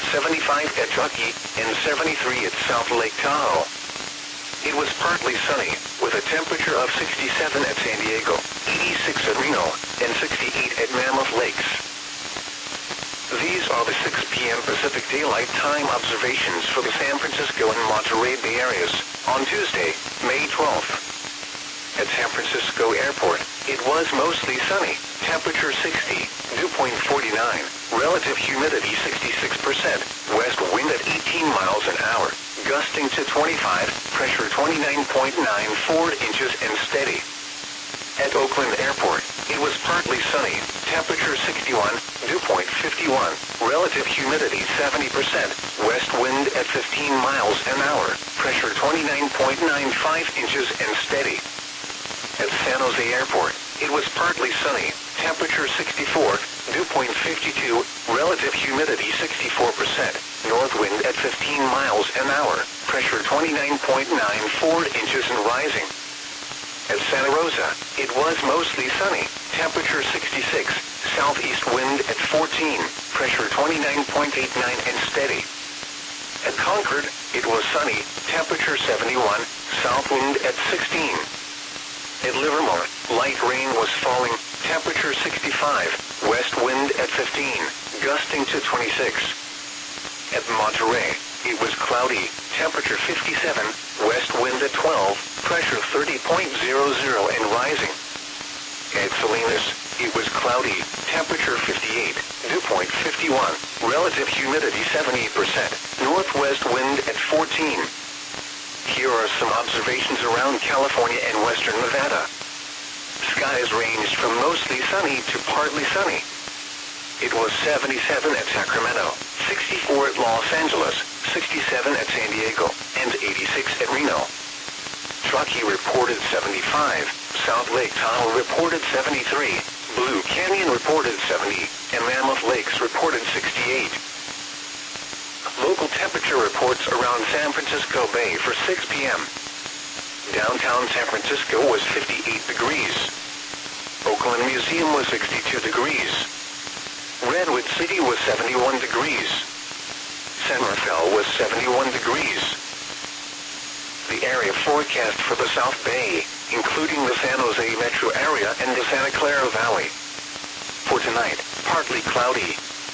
75 at Truckee, and 73 at South Lake Tahoe. It was partly sunny, with a temperature of 67 at San Diego, 86 at Reno, and 68 at Mammoth Lakes. These are the 6 p.m. Pacific Daylight Time observations for the San Francisco and Monterey Bay areas on Tuesday, May 12th. At San Francisco Airport, it was mostly sunny, temperature 60, dew point 49, relative humidity 66%, west wind at 18 miles an hour, gusting to 25, pressure 29.94 inches and steady. At Oakland Airport, it was partly sunny, temperature 61, dew point 51, relative humidity 70%, west wind at 15 miles an hour, pressure 29.95 inches and steady. At San Jose Airport, it was partly sunny, temperature 64, dew point 52, relative humidity 64%, north wind at 15 miles an hour, pressure 29.94 inches and rising. At Santa Rosa, it was mostly sunny, temperature 66, southeast wind at 14, pressure 29.89 and steady. At Concord, it was sunny, temperature 71, south wind at 16. At Livermore, light rain was falling, temperature 65, west wind at 15, gusting to 26. At Monterey, it was cloudy, temperature 57, west wind at 12, pressure 30.00 and rising. At Salinas, it was cloudy, temperature 58, dew point 51, relative humidity 78%, northwest wind at 14. Here are some observations around California and western Nevada. Skies ranged from mostly sunny to partly sunny. It was 77 at Sacramento, 64 at Los Angeles, 67 at San Diego, and 86 at Reno. Truckee reported 75, South Lake Tahoe reported 73, Blue Canyon reported 70, and Mammoth Lakes reported 68. Local temperature reports around San Francisco Bay for 6 p.m. Downtown San Francisco was 58 degrees. Oakland Museum was 62 degrees. Redwood City was 71 degrees. San Rafael was 71 degrees. The area forecast for the South Bay, including the San Jose metro area and the Santa Clara Valley. For tonight, partly cloudy.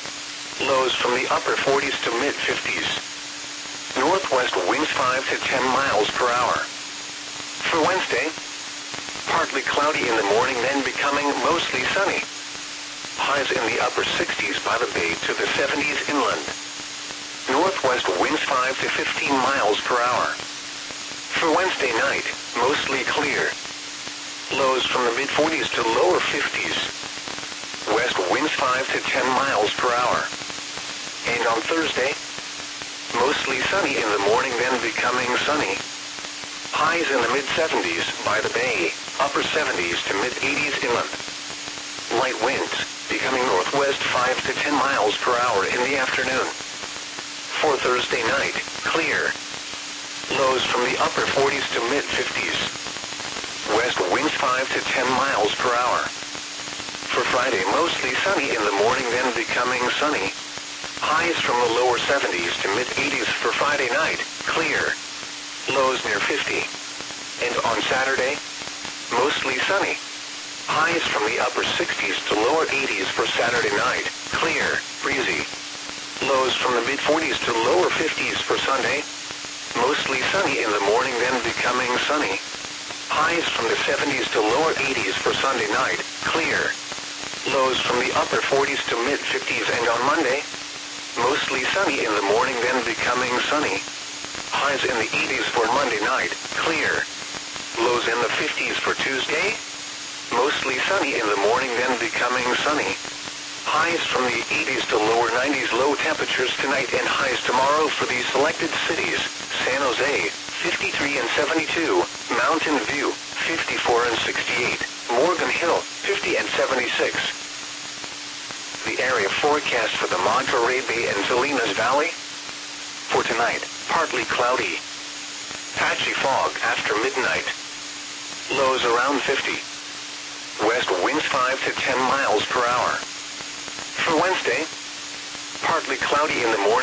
Lows from the upper 40s to mid-50s. Northwest winds 5 to 10 miles per hour. For Wednesday, partly cloudy in the morning, then becoming mostly sunny. Highs in the upper 60s by the bay to the 70s inland. Northwest winds 5 to 15 miles per hour. For Wednesday night, mostly clear. Lows from the mid-40s to lower 50s. West winds 5 to 10 miles per hour. And on Thursday, mostly sunny in the morning, then becoming sunny. Highs in the mid-70s by the bay, upper 70s to mid-80s inland. Light winds, becoming northwest 5 to 10 miles per hour in the afternoon. For Thursday night, clear. Lows from the upper 40s to mid-50s. West winds 5 to 10 miles per hour. For Friday, mostly sunny in the morning, then becoming sunny. Highs from the lower 70s to mid-80s for Friday night, clear. Lows near 50. And on Saturday, mostly sunny. Highs from the upper 60s to lower 80s for Saturday night, clear, breezy. Lows from the mid-40s to lower 50s for Sunday. Mostly sunny in the morning, then becoming sunny. Highs from the 70s to lower 80s for Sunday night, clear. Lows from the upper 40s to mid-50s, and on Monday, mostly sunny in the morning, then becoming sunny. Highs in the 80s for Monday night, clear. Lows in the 50s for Tuesday. Mostly sunny in the morning, then becoming sunny. Highs from the 80s to lower 90s, low temperatures tonight and highs tomorrow for these selected cities. San Jose, 53 and 72. Mountain View, 54 and 68. Morgan Hill, 50 and 76. The area forecast for the Monterey Bay and Salinas Valley. For tonight, partly cloudy. Patchy fog after midnight. Lows around 50. West winds 5 to 10 miles per hour. For Wednesday, partly cloudy in the morning.